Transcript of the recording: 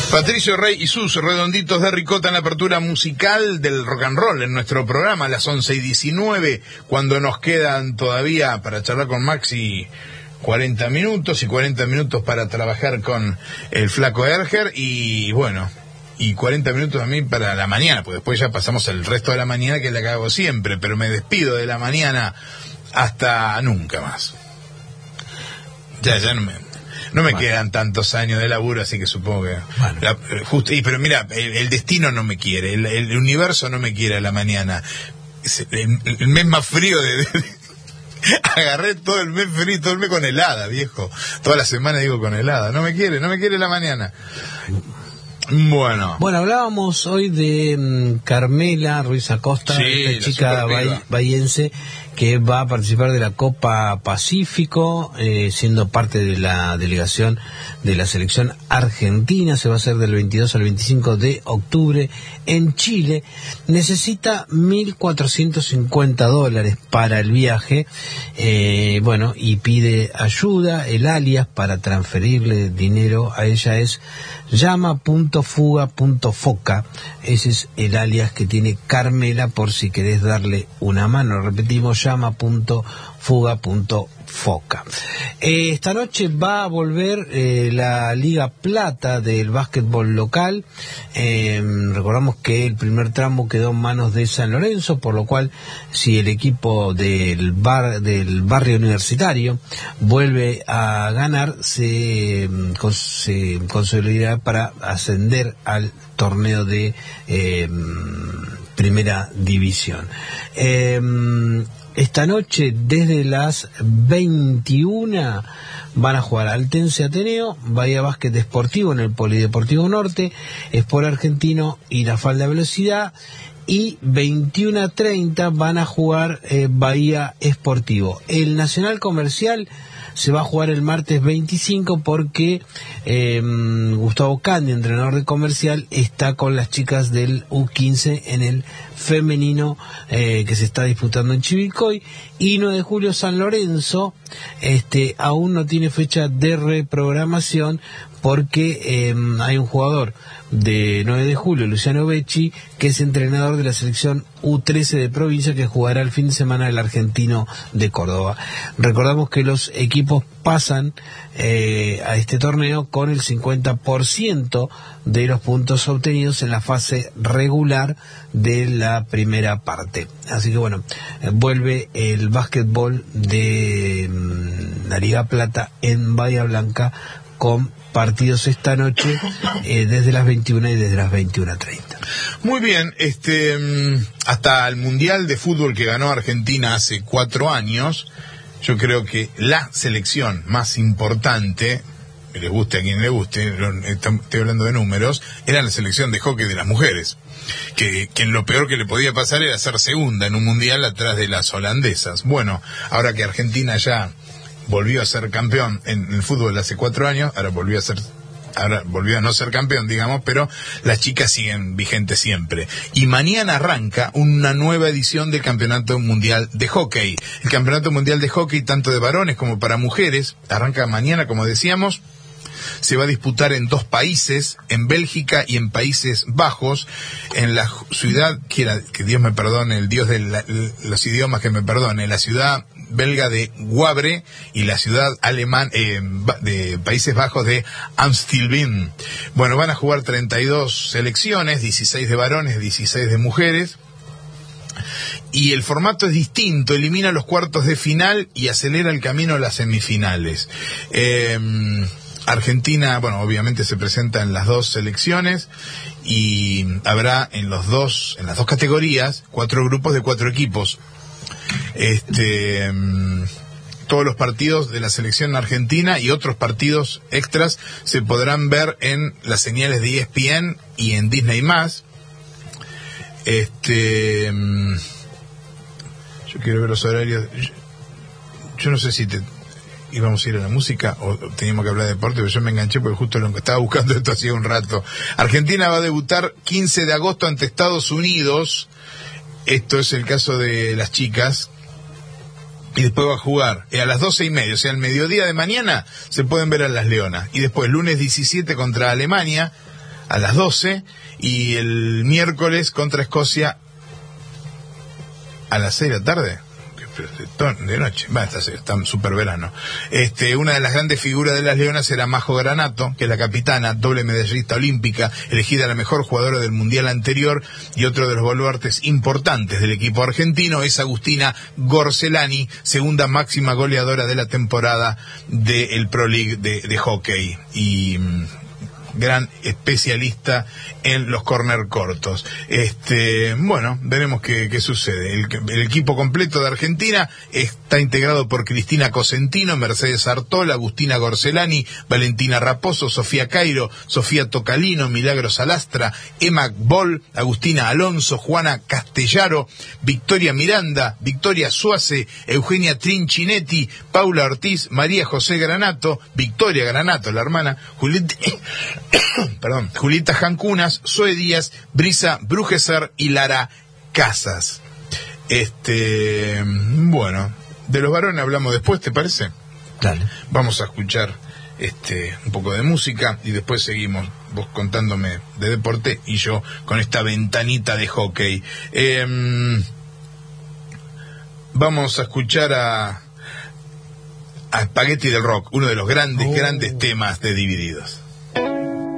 Patricio Rey y sus redonditos de ricota en la apertura musical del rock and roll en nuestro programa a las 11:19, cuando nos quedan todavía para charlar con Maxi 40 minutos y 40 minutos para trabajar con el flaco Erger y bueno, y 40 minutos a mí para la mañana, pues después ya pasamos el resto de la mañana, que es la que hago siempre, pero me despido de la mañana hasta nunca más. Ya no me quedan tantos años de laburo, así que supongo que... Bueno. Pero mira, el destino no me quiere, el universo no me quiere a la mañana. Es el mes más frío agarré todo el mes frío, todo el mes con helada, viejo. Toda la semana digo con helada. No me quiere la mañana. Bueno, hablábamos hoy de Carmela Ruiz Acosta, sí, esta chica bahiense que va a participar de la Copa Pacífico, siendo parte de la delegación de la selección argentina. Se va a hacer del 22 al 25 de octubre en Chile. Necesita $1.450 para el viaje, y pide ayuda. El alias para transferirle dinero a ella es llama.fuga.foca. Ese es el alias que tiene Carmela, por si querés darle una mano. Repetimos, llama.fuga.foca. Esta noche va a volver la Liga Plata del básquetbol local. Recordamos que el primer tramo quedó en manos de San Lorenzo, por lo cual si el equipo del barrio universitario vuelve a ganar, se consolidará para ascender al torneo de primera división. Esta noche, desde las 21, van a jugar Altense Ateneo, Bahía Básquet Deportivo en el Polideportivo Norte, Sport Argentino y La Falda Velocidad, y 21:30 van a jugar Bahía Esportivo. El Nacional Comercial se va a jugar el martes 25 porque Gustavo Candia, entrenador de Comercial, está con las chicas del U15 en el femenino que se está disputando en Chivilcoy. Y 9 de julio San Lorenzo aún no tiene fecha de reprogramación porque hay un jugador de 9 de julio, Luciano Becci, que es entrenador de la selección U13 de provincia, que jugará el fin de semana el Argentino de Córdoba. Recordamos que los equipos pasan a este torneo con el 50% de los puntos obtenidos en la fase regular de la primera parte. Así que vuelve el básquetbol de la Liga Plata en Bahía Blanca con partidos esta noche desde las 21 y desde las 21:30. Muy bien, hasta el Mundial de Fútbol que ganó Argentina hace 4 años, yo creo que la selección más importante, le guste a quien le guste, estoy hablando de números, era la selección de hockey de las mujeres, que lo peor que le podía pasar era ser segunda en un Mundial atrás de las holandesas. Bueno, ahora que Argentina ya volvió a ser campeón en el fútbol hace 4 años, ahora volvió a no ser campeón, digamos, pero las chicas siguen vigentes siempre. Y mañana arranca una nueva edición del Campeonato Mundial de Hockey. El Campeonato Mundial de Hockey, tanto de varones como para mujeres, arranca mañana, como decíamos. Se va a disputar en 2 países, en Bélgica y en Países Bajos, en la ciudad, que Dios me perdone, el Dios de los idiomas que me perdone, la ciudad belga de Wavre y la ciudad de Países Bajos de Amstelveen. Bueno, van a jugar 32 selecciones, 16 de varones, 16 de mujeres. Y el formato es distinto, elimina los cuartos de final y acelera el camino a las semifinales. Argentina, obviamente se presenta en las 2 selecciones y habrá en las dos categorías 4 grupos de 4 equipos. Todos los partidos de la selección argentina y otros partidos extras se podrán ver en las señales de ESPN y en Disney+. Yo quiero ver los horarios. Yo no sé si íbamos a ir a la música o teníamos que hablar de deporte, pero yo me enganché porque justo lo que estaba buscando esto hacía un rato. Argentina va a debutar 15 de agosto ante Estados Unidos. Esto es el caso de las chicas. Y después va a jugar a las 12:30, o sea, al mediodía de mañana se pueden ver a las Leonas. Y después, lunes 17 contra Alemania, a las 12, y el miércoles contra Escocia a las 6 de la tarde. De noche, está en super verano. Una de las grandes figuras de las Leonas era Majo Granato, que es la capitana, doble medallista olímpica, elegida la mejor jugadora del mundial anterior, y otro de los baluartes importantes del equipo argentino es Agustina Gorcelani, segunda máxima goleadora de la temporada del Pro League de hockey, y gran especialista en los córner cortos. Bueno, veremos qué sucede. El equipo completo de Argentina está integrado por Cristina Cosentino, Mercedes Artola, Agustina Gorcelani, Valentina Raposo, Sofía Cairo, Sofía Tocalino, Milagros Salastra, Emma Boll, Agustina Alonso, Juana Castellaro, Victoria Miranda, Victoria Suace, Eugenia Trinchinetti, Paula Ortiz, María José Granato, Victoria Granato, la hermana, Julieta Jancunas, Zoe Díaz, Brisa Brugeser y Lara Casas. Bueno, de los varones hablamos después, ¿te parece? Dale. Vamos a escuchar un poco de música y después seguimos, vos contándome de deporte y yo con esta ventanita de hockey. Vamos a escuchar a Spaghetti del Rock, uno de los grandes temas de Divididos.